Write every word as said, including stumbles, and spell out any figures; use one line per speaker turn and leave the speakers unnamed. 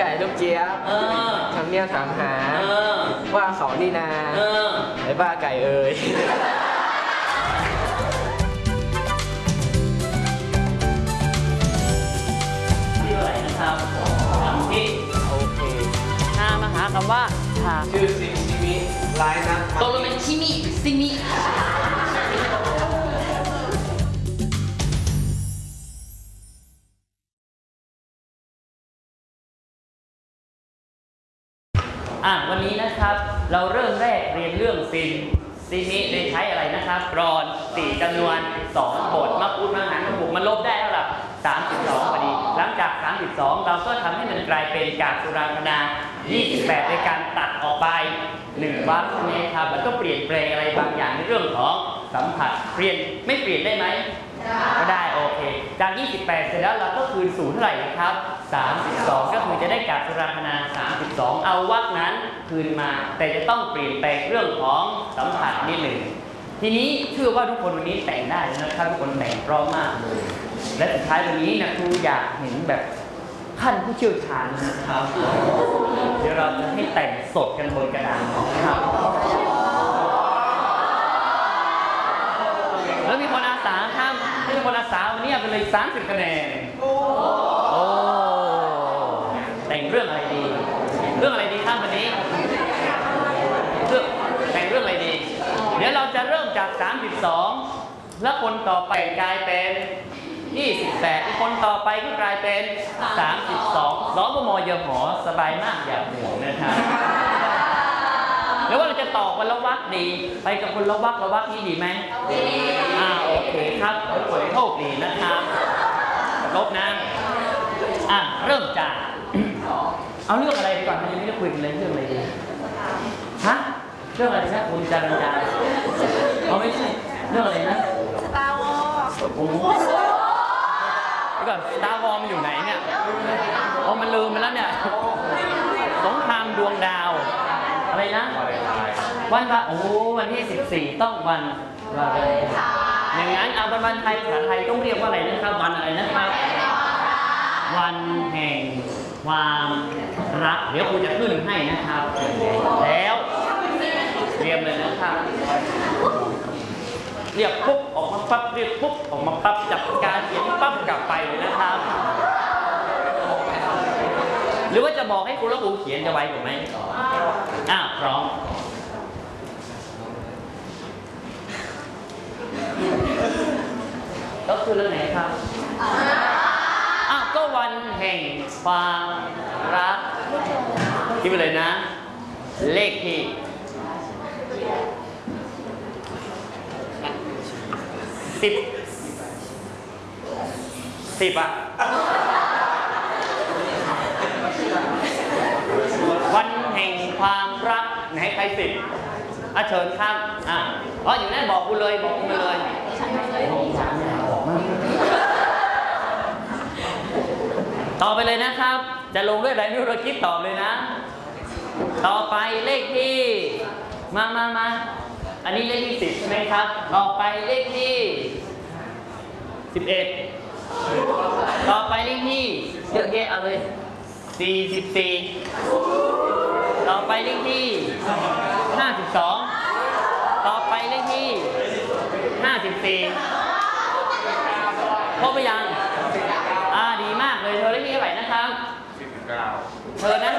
ลูกเจี๊ยบทำเนียบถามหาว่าเขานี่นาไอ้บ้าไก่เอ่ย
ชื่ออะไรนะครับคำที่โอเคชามาหาคำว่าชา
ชื่อซิชิมิไลน์นะ
ตกลงเป็นชิมิซิมิอ่ะวันนี้นะครับเราเริ่มแรกเรียนเรื่องซินซิมิได้ใช้อะไรนะครับกรอนสี่จำนวนสองบทมาพูดมาหารมาบวกมาลบได้เท่าไหร่สามสิบสองพอดีหลังจากสามสิบสองเราก็ทำให้มันกลายเป็นกาบสุรางคณายี่สิบแปดในการตัดออกไปหนึ่งวรรคใช่ไหมครับแล้วก็เปลี่ยนแปลงอะไรบางอย่างในเรื่องของสัมผัสเปลี่ยนไม่เปลี่ยนได้ไหมก็ได้โอเคจากยี่สิบแปดเสร็จแล้วเราก็คืนศูนย์เท่าไหร่ครับสามสิบสองก็คือจะได้กาบสุรางคณาสามสิบสองเอาวรรคนั้นคืนมาแต่จะต้องเปลี่ยนแปลงเรื่องของสัมผัสนิดหนึ่งทีนี้เชื่อว่าทุกคนวันนี้แต่งได้นะครับทุกคนแต่งพร้อมมากเลยและสุดท้ายวันนี้นะครูอยากเห็นแบบขั้นผู้เชี่ยวชาญนะครับเดี๋ยวเราจะให้แต่งสดกันบนกระดานนะครับแล้วมีคนอาสาครับมีคนอาสาวันนี้ไปเลยสามสิบคะแนนโอ้แต่งเรื่องอะไรดีเรื่องอะไรดีครับวันนี้เรื่องแต่งเรื่องอะไรดีเดี๋ยวเราจะเริ่มจากสามสิบสองแล้วคนต่อไปกลายเป็นยี่สิบแปดคนต่อไปก็กลายเป็นสามสิบสองร้องก็มอยหอสบายมากอย่างหนึ่งนะครับแล้วว่าเราจะต่อคนละวรรคดีไปกับคนละวรรคละวรรคนี้ดีไหมดีอ่าโอเคครับขอให้โชคดีนะครับลบนะอ่ะเริ่มจากเอาเรื่องอะไรดีก่อนมันยังไม่ได้คุยกันเลยเรื่องอะไรดีฮะเรื่องอะไรนะคุณจารัญญาเอาไม่ใช่เรื่องอะไรนะสตาร์วอร์โอ้โหเดี๋ยวก่อนสตาร์วอร์มันอยู่ไหนเนี่ยโอ้มันลืมไปแล้วเนี่ยสงครามดวงดาวอะไรนะวันว่าโอ้วันที่สิบสี่ต้องวันว่าอะไรอย่างนั้นเอาวันไทยภาษาไทยต้องเรียกว่าอะไรนะครับวันอะไรนะครับวันแห่งความรักเดี๋ยวครูจะขึ้นให้นะครับแล้วเตรียมเลยนะครับเรียกปุ๊บออกมาปั๊บเรียกปุ๊บออกมาปั๊บจับการเขียนปั๊บกลับไปเลยนะครับหรือว่าจะบอกให้ครูและครูเขียนจะไวกว่าไหมอ้าวพร้อมก็คือเรื่องไหนครับอ้าวก็วันแห่งความรักคิดไปเลยนะเลขที่สิบสิบอะวันแห่งความรักไหนใครสิบอ่ะเชิญครับอ่ะอ๋ออยู่นั่นบอกกูเลยบอกกูมาเลยต่อไปเลยนะครับจะลงด้วยอะไรไม่รู้เราคิดตอบเลยนะต่อไปเลขที่มามามาอันนี้เลขที่สิบใช่ไหมครับต่อไปเลขที่สิบเอ็ดต่อไปเลขที่เยอะแยะเอาเลยสี่สิบสี่ต่อไปเลขที่ห้าสิบสองต่อไปเลขที่ห้าสิบสี่ครบไปยังอ่าดีมากเลยเธอเลขที่เท่าไหร่นะครับสิบเก้าเธอนะ